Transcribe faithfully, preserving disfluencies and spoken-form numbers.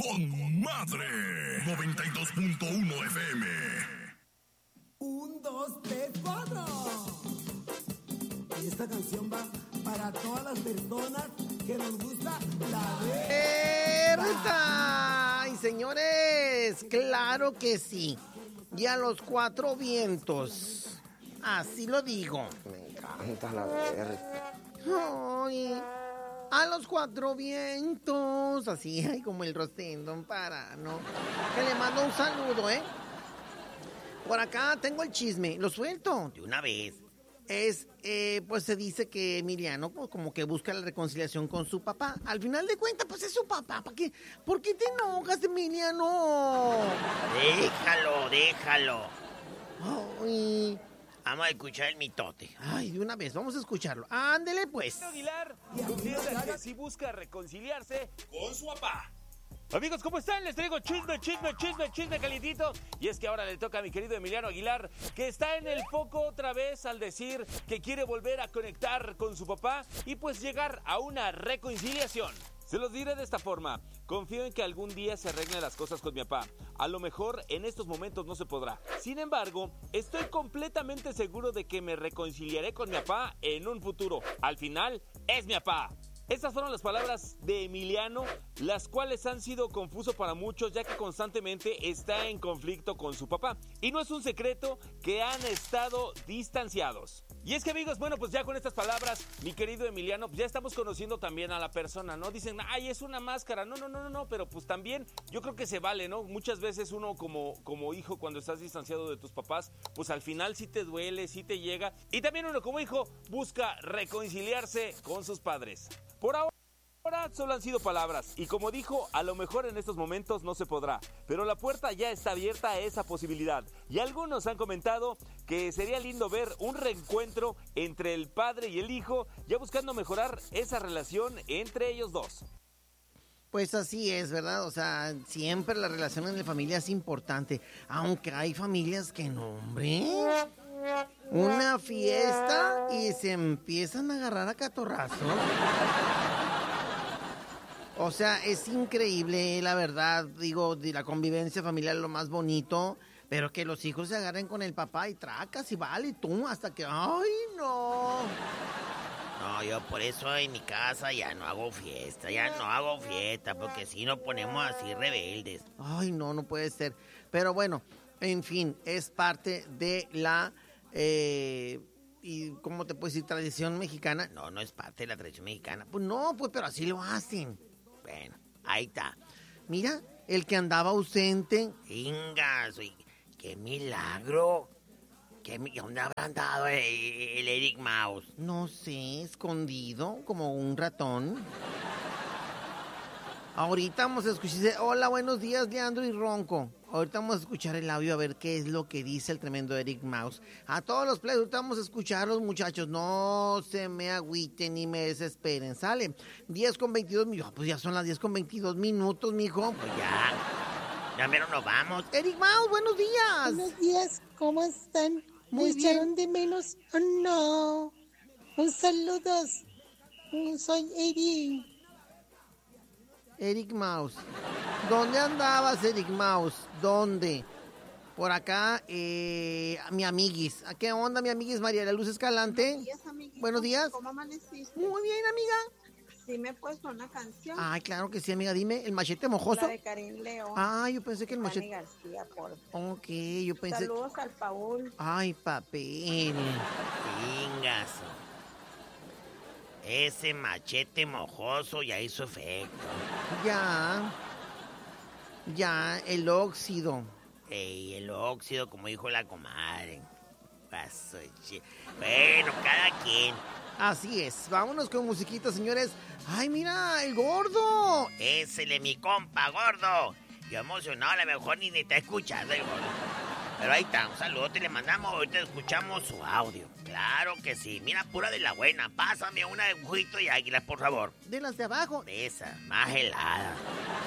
con madre. noventa y dos punto uno F M. Un, dos, tres, cuatro. Y esta canción va para todas las personas que nos gusta la verdad. ¡Ay, señores! Claro que sí. Y a los cuatro vientos. Así lo digo. Me encanta la verga. Ay, a los cuatro vientos. Así, ay, como el Rosendo para, ¿no? Que le mando un saludo, ¿eh? Por acá tengo el chisme. Lo suelto de una vez. Es, eh, pues se dice que Emiliano, pues como que busca la reconciliación con su papá. Al final de cuentas, pues es su papá. ¿Para qué? ¿Por qué te enojas, Emiliano? Déjalo, déjalo. Ay, vamos a escuchar el mitote. Ay, de una vez, vamos a escucharlo. Ándele, pues. Aguilar confiesa que sí busca reconciliarse con su papá. Amigos, ¿cómo están? Les traigo chisme, chisme, chisme, chisme calientito. Y es que ahora le toca a mi querido Emiliano Aguilar, que está en el foco otra vez al decir que quiere volver a conectar con su papá y pues llegar a una reconciliación. Se los diré de esta forma: confío en que algún día se arreglen las cosas con mi papá. A lo mejor en estos momentos no se podrá. Sin embargo, estoy completamente seguro de que me reconciliaré con mi papá en un futuro. Al final, es mi papá. Estas fueron las palabras de Emiliano, las cuales han sido confuso para muchos, ya que constantemente está en conflicto con su papá. Y no es un secreto que han estado distanciados. Y es que, amigos, bueno, pues ya con estas palabras, mi querido Emiliano, ya estamos conociendo también a la persona, ¿no? Dicen, ay, es una máscara. No, no, no, no, no, pero pues también yo creo que se vale, ¿no? Muchas veces uno como, como hijo, cuando estás distanciado de tus papás, pues al final sí te duele, sí te llega. Y también uno como hijo busca reconciliarse con sus padres. Por ahora, solo han sido palabras, y como dijo, a lo mejor en estos momentos no se podrá, pero la puerta ya está abierta a esa posibilidad. Y algunos han comentado que sería lindo ver un reencuentro entre el padre y el hijo, ya buscando mejorar esa relación entre ellos dos. Pues así es, ¿verdad? O sea, siempre la relación en la familia es importante, aunque hay familias que no, hombre. Una fiesta y se empiezan a agarrar a catorrazos. O sea, es increíble, la verdad. Digo, de la convivencia familiar es lo más bonito, pero que los hijos se agarren con el papá y tracas y vale, y tú, hasta que... ¡Ay, no! No, yo por eso en mi casa ya no hago fiesta, ya no hago fiesta, porque si nos ponemos así rebeldes. Ay, no, no puede ser. Pero bueno, en fin, es parte de la... Eh, y ¿cómo te puedes decir? ¿Tradición mexicana? No, no es parte de la tradición mexicana. Pues no, pues, pero así lo hacen. Bueno, ahí está. Mira, el que andaba ausente. Venga, soy... ¡Qué milagro! ¿Qué, ¿Dónde habrá andado el, el Eric Mouse? No sé, escondido, como un ratón. Ahorita vamos a escuchar... Hola, buenos días, Leandro y Ronco. Ahorita vamos a escuchar el audio a ver qué es lo que dice el tremendo Eric Mouse. A todos los players, ahorita vamos a escucharlos, muchachos. No se me agüiten ni me desesperen. Sale, diez con veintidós minutos. Pues ya son las diez con veintidós minutos, mijo. Pues ya, ya mero nos vamos. Eric Mouse, buenos días. Buenos días, ¿cómo están? Muy ¿Me bien. echaron de menos? Oh, no. Un saludos. Soy Eric. Eric Mouse. ¿Dónde andabas, Eric Mouse? ¿Dónde? Por acá, eh, mi amiguis. ¿A qué onda, mi amiguis María de la Luz Escalante? Buenos días, amiguito. Buenos días. ¿Cómo amaneciste? Muy bien, amiga. ¿Sí me puedes poner una canción? Ay, claro que sí, amiga. Dime, ¿el machete mojoso? La de Karim León. Ah, yo pensé que el Fanny machete... García, por Ok, yo pensé... Saludos al Paul. Ay, papel. Venga, ese machete mojoso ya hizo efecto. Ya. Ya, el óxido. Ey, el óxido, como dijo la comadre. Paso, che. Bueno, cada quien. Así es. Vámonos con musiquita, señores. Ay, mira, el gordo. Ésele, mi compa, gordo. Yo emocionado, a lo mejor ni, ni está escuchando el gordo. Pero ahí está, un saludote le mandamos, ahorita escuchamos su audio. Claro que sí, mira, pura de la buena. Pásame una de juguito y águilas, por favor. De las de abajo. De esa, más helada.